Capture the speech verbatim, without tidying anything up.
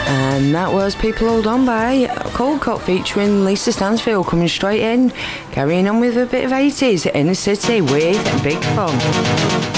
And that was People Hold On by Cold Cut featuring Lisa Stansfield, coming straight in, carrying on with a bit of eighties Inner City with Big Fun.